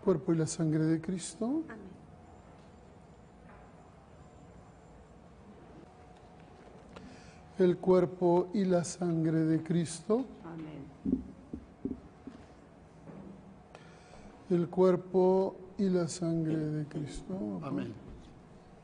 cuerpo y la sangre de Cristo. Amén. El cuerpo y la sangre de Cristo. Amén. El cuerpo y la sangre de Cristo. Amén.